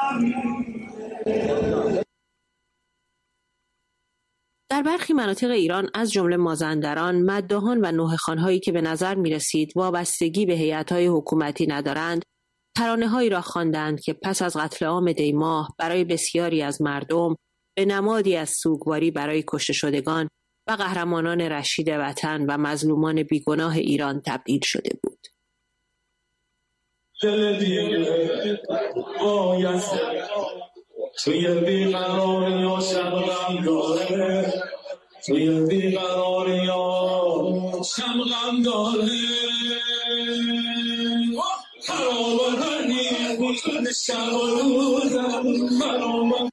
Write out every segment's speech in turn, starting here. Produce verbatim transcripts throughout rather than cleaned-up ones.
در برخی مناطق ایران از جمله مازندران، مداحان و نوحه‌خوان‌هایی که به نظر می‌رسید وابستگی به هیئت‌های حکومتی ندارند، ترانه‌هایی را خواندند که پس از قتل عام دی‌ماه برای بسیاری از مردم به نمادی از سوگواری برای کشته شدگان و قهرمانان رشید وطن و مظلومان بیگناه ایران تبدیل شده بود. توی بیقراری ها شمغم داره توی بیقراری ها شمغم داره حرام هرنی بودن شب و روزم حرام.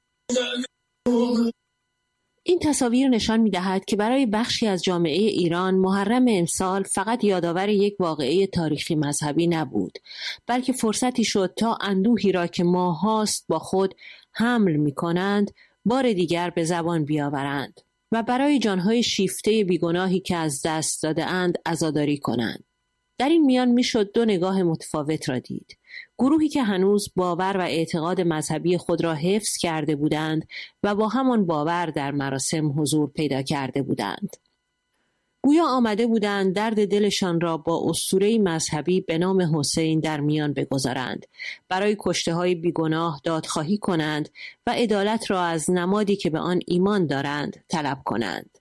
این تصاویر نشان می‌دهد که برای بخشی از جامعه ایران محرم امسال فقط یادآور یک واقعه تاریخی مذهبی نبود، بلکه فرصتی شد تا اندوهی را که ماه‌هاست با خود حمل می‌کنند بار دیگر به زبان بیاورند و برای جانهای شیفته بیگناهی که از دست داده‌اند عزاداری کنند. در این میان میشد دو نگاه متفاوت را دید. گروهی که هنوز باور و اعتقاد مذهبی خود را حفظ کرده بودند و با همان باور در مراسم حضور پیدا کرده بودند. گویا آمده بودند درد دلشان را با اسطوره‌ای مذهبی به نام حسین در میان بگذارند، برای کشته‌های بیگناه دادخواهی کنند و عدالت را از نمادی که به آن ایمان دارند طلب کنند.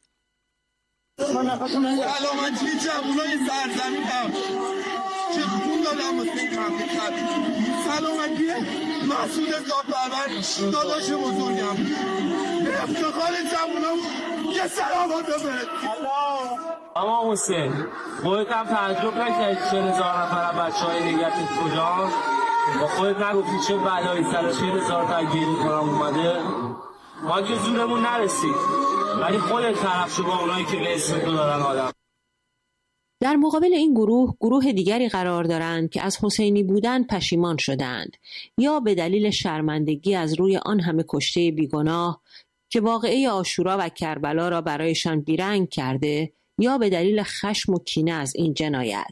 سلامتی جوانای سرزمینم که خون دادم واسه این مملکت، سلامتی مسعود زاپرور داداش بزرگم، به افتخار جوانام یه سلامات ببرد. اما حسین خودت هم تعجب نکردی چه هزار نفر بچه های نگهت کجا؟ با خودت نگفتی چه بلایی سر چه هزار تا گیری کنم اومده؟ ما که زورمون نرسید، ولی خودت طرف شو با اونایی که به اسم تو دارن آدم. در مقابل این گروه، گروه دیگری قرار دارند که از حسینی بودن پشیمان شدند یا به دلیل شرمندگی از روی آن همه کشته بیگناه که واقعه عاشورا و کربلا را برایشان بیرنگ کرده، یا به دلیل خشم و کینه از این جنایت.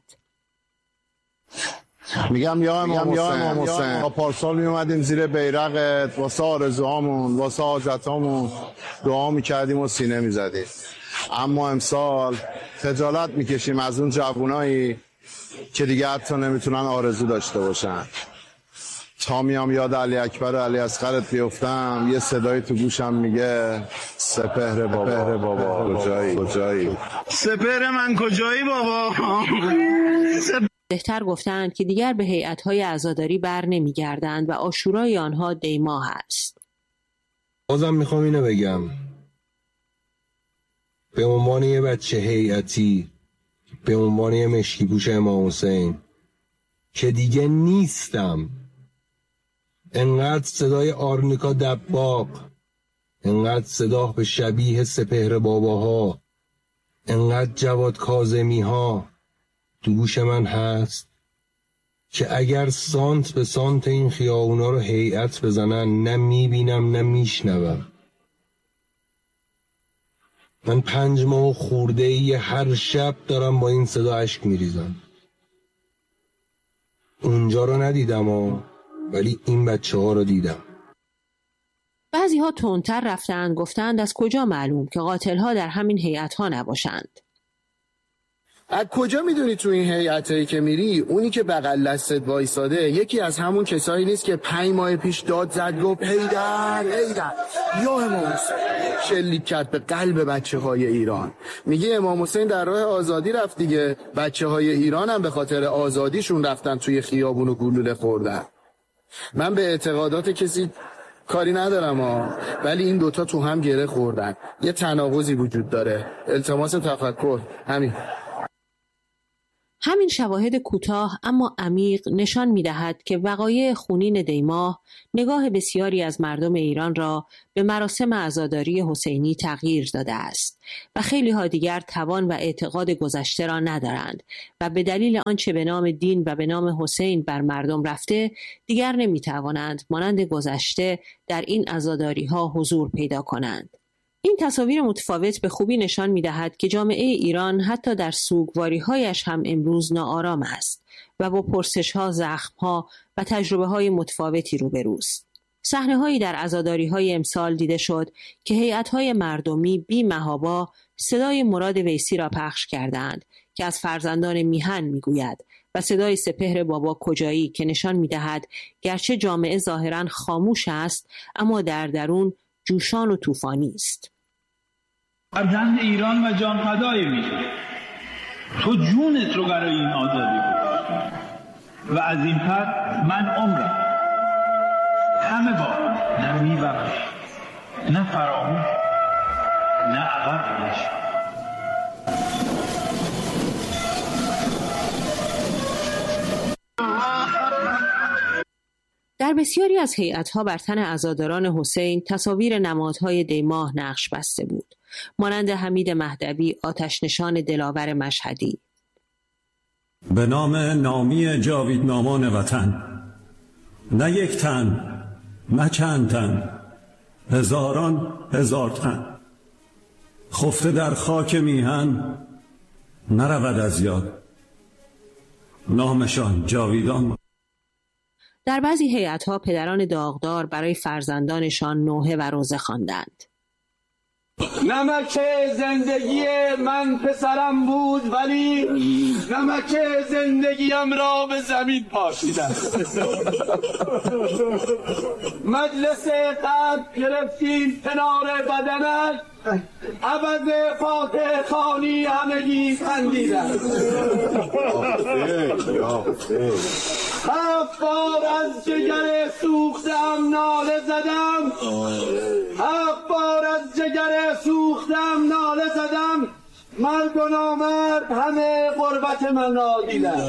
میگم یا امام حسین، ما پارسال می اومدیم زیر بیرقت واسه آرزوهامون، واسه حاجتامون دعا میکردیم و سینه میزدیم، اما امسال خجالت میکشیم از اون جوونایی که دیگه حتی نمیتونن آرزو داشته باشن. تا میام یاد علی اکبر و علی اصغرت بیفتم، یه صدایی تو گوشم میگه سپهر بابا، سپهر بابا کجایی کجایی سپهر من کجایی بابا. بهتر گفتند که دیگر به هیئت‌های عزاداری بر نمیگردند و عاشورای آنها دی‌ماه است. بازم میخوام اینو بگم، به عنوان یه بچه هیئتی، به عنوان یه مشکی پوش امام حسین که دیگه نیستم، انقدر صدای آرنیکا دباغ، انقدر صدا به شبیه سپهر باباها، انقدر جواد کاظمی ها تو گوش من هست که اگر سانت به سانت این خیابونا رو هیئت بزنن نه میبینم نه میشنوم. من پنج ماه خورده ای هر شب دارم با این صدا اشک میریزم. اونجا رو ندیدم ها، ولی این بچه ها رو دیدم. بعضی ها تندتر رفتند، گفتند از کجا معلوم که قاتل ها در همین هیئت ها نباشند. از کجا میدونی تو این هیئتایی که میری اونی که بغل دستت وایساده یکی از همون کسایی نیست که پنج ماه پیش داد زد گفت هیدر هیدر یا امام حسین، شلیک کرد به قلب بچه های ایران. میگه امام حسین در راه آزادی رفت دیگه، بچه های ایران هم به خاطر آزادیشون رفتن توی خیابون و گلوله خوردن. من به اعتقادات کسی کاری ندارم ها، ولی این دوتا تو هم گره خوردن، یه تناقضی وجود داره. التماس تفکر همین. همین شواهد کوتاه اما عمیق نشان می‌دهد که وقایع خونین دی‌ماه نگاه بسیاری از مردم ایران را به مراسم عزاداری حسینی تغییر داده است و خیلی ها دیگر توان و اعتقاد گذشته را ندارند و به دلیل آنچه به نام دین و به نام حسین بر مردم رفته دیگر نمی‌توانند مانند گذشته در این عزاداری‌ها حضور پیدا کنند. این تصاویر متفاوت به خوبی نشان می‌دهد که جامعه ایران حتی در سوگواری‌هایش هم امروز ناآرام است و با پرسش‌ها، زخم‌ها و تجربه‌های متفاوتی روبروست. صحنه‌هایی در عزاداری‌های امسال دیده شد که هیئت‌های مردمی بی محابا صدای مراد ویسی را پخش کردند که از فرزندان میهن میگوید و صدای سپهر بابا کجایی که نشان می‌دهد گرچه جامعه ظاهراً خاموش است اما در درون جوشان و طوفانی است. فرزند ایران و جان فدای میشه. تو جونت رو برای این آزادی گذاشتی و از این پس من عمرم همه با نه میبخش نه فراموش نه عقب نشم. در بسیاری از هیئت‌ها بر تن عزاداران حسین تصاویر نمادهای دیماه نقش بسته بود، مانند حمید مهدوی آتش نشان دلاور مشهدی. به نام نامی جاویدنامان وطن، نه یک تن نه چند تن، هزاران هزار تن، خفته در خاک میهن نرود از یاد، نامشان جاویدان. در بعضی هیئت‌ها پدران داغدار برای فرزندانشان نوحه و روزه خواندند. نمک زندگی من پسرم بود ولی نمک زندگیم را به زمین پاشیدم. مجلس قلب گرفتیم کنار بدنش، عوض فاتح خانی همگی خندیدن. هفت بار از جگر سوختم ناله زدم، هفت بار از جگر سوختم ناله زدم، مرد و نامرد همه غربت من را دیدن.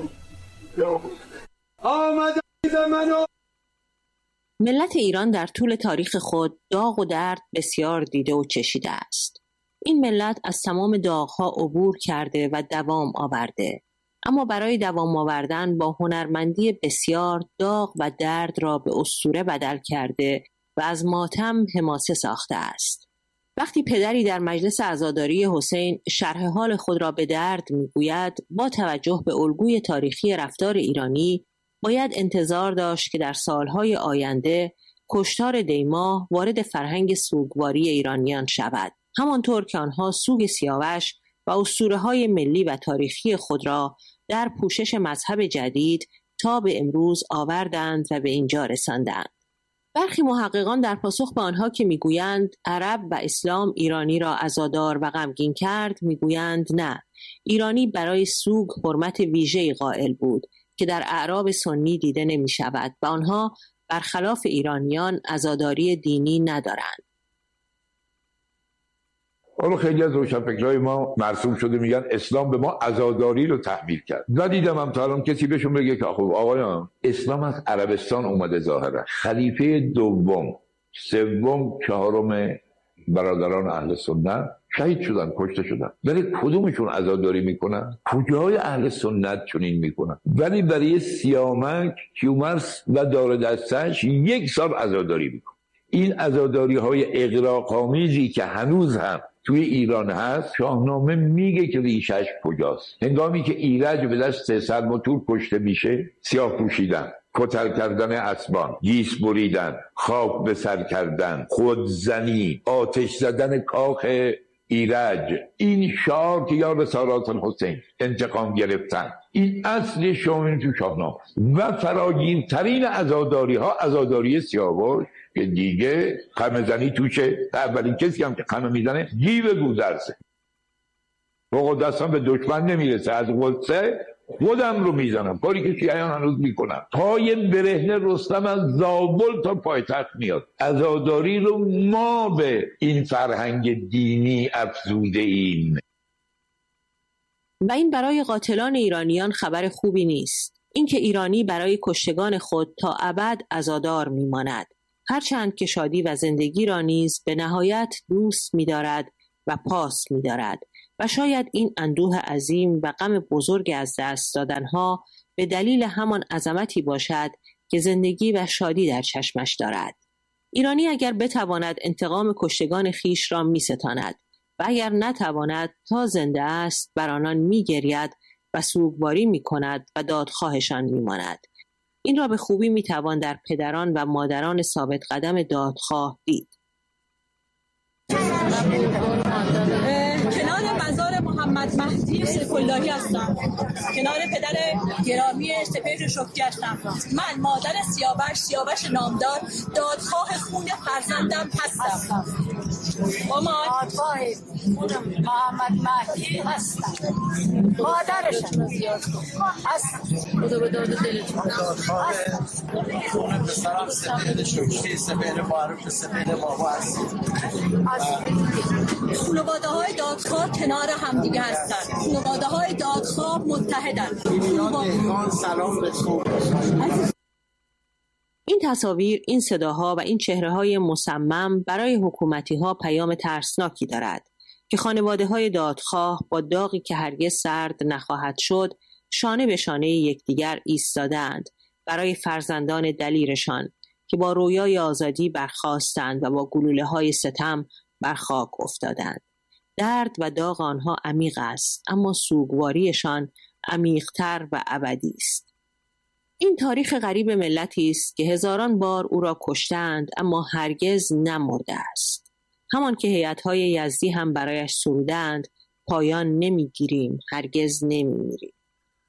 آمده به منو. ملت ایران در طول تاریخ خود داغ و درد بسیار دیده و چشیده است. این ملت از تمام داغها عبور کرده و دوام آورده، اما برای دوام آوردن با هنرمندی بسیار داغ و درد را به اسطوره بدل کرده و از ماتم حماسه ساخته است. وقتی پدری در مجلس عزاداری حسین شرح حال خود را به درد میگوید، با توجه به الگوی تاریخی رفتار ایرانی باید انتظار داشت که در سالهای آینده کشتار دیماه وارد فرهنگ سوگواری ایرانیان شود، همانطور که آنها سوگ سیاوش و اسطوره‌های ملی و تاریخی خود را در پوشش مذهب جدید تا به امروز آوردند و به اینجا رساندند. برخی محققان در پاسخ به آنها که میگویند عرب و اسلام ایرانی را عزادار و غمگین کرد، میگویند نه، ایرانی برای سوگ حرمت ویژه‌ای قائل بود که در اعراب سنی دیده نمی شود و آنها برخلاف ایرانیان عزاداری دینی ندارند. حالا خیلی از روشنفکرای ما مرسوم شده میگن اسلام به ما عزاداری رو تحمیل کرد. ندیدم هم تا الان کسی بهشون بگه که خب آقایان اسلام از عربستان اومده ظاهرا. خلیفه دوم، سوم، چهارم برادران اهل سنت شهید شدن، کشته شدن. ولی کدومشون عزاداری میکنن؟ کجای اهل سنت چنین میکنن؟ ولی برای سیامک، کیومرث و دار دستش یک سال عزاداری میکنن. این عزاداری های اغراق‌آمیزی که هنوز هم توی ایران هست، شاهنامه میگه که ریشش کجاست. هنگامی که ایرج به دست سلم و تور کشته میشه، سیاه پوشیدن، کتل کردن اسبان، گیس بریدن، خاک به سر کردن، خودزنی، آتش زدن کاخ ایرج، این شعار که یا رسالات الحسین، انتقام گرفتن، این اصل شامل تو شاهنامه و فراگیرترین عزاداری ها عزاداری سیاوش که دیگه خمه زنی توشه. اولین کسی هم که خمه میزنه دیو گودرزه. فوق دستان به دشمن نمیرسه، از غصه خودم رو میزنم، کاری که شیعیان هنوز میکنن. پای برهنه رستم از زابل تا پایتخت میاد. عزاداری رو ما به این فرهنگ دینی افزوده ایم و این برای قاتلان ایرانیان خبر خوبی نیست. اینکه ایرانی برای کشتگان خود تا ابد عزادار میماند، هرچند که شادی و زندگی را نیز به نهایت دوست می‌دارد و پاس می‌دارد و شاید این اندوه عظیم و غم بزرگ از دست دادنها به دلیل همان عظمتی باشد که زندگی و شادی در چشمش دارد. ایرانی اگر بتواند انتقام کشتگان خیش را می‌ستاند و اگر نتواند تا زنده است بر آنان می‌گرید و سوگواری می‌کند و دادخواهشان می‌ماند. این را به خوبی میتوان در پدران و مادران ثابت قدم دادخواه دید. کنار مزار محمد مهدی سیف‌اللهی هستم، کنار پدر گرامی سپهر شفتی هستم. من مادر سیاوش سیاوش نامدار دادخواه خون فرزندم هستم. مامان دادخواه خون محمد مهدی هستم، مادرشم هستم. خدا به داد دلتون دادخواه خون پسرم سپهر شفتی سپهر معروف سپهر بابا هستم. خانواده های دادخواه کنار همدیگه هستن، خانواده های دادخواه متحدن. سلام به تو. این تصاویر، این صداها و این چهره‌های مصمم برای حکومتی‌ها پیام ترسناکی دارد که خانواده‌های دادخواه با داغی که هرگز سرد نخواهد شد، شانه به شانه یکدیگر ایستادند برای فرزندان دلیرشان که با رویای آزادی برخاستند و با گلوله‌های ستم بر خاک افتادند. درد و داغ آنها عمیق است، اما سوگواریشان عمیق‌تر و ابدی است. این تاریخ غریب ملتی است که هزاران بار او را کشتند اما هرگز نمرده است. همان که هیئت‌های یزدی هم برایش سرودند: پایان نمیگیریم، هرگز نمیمیریم.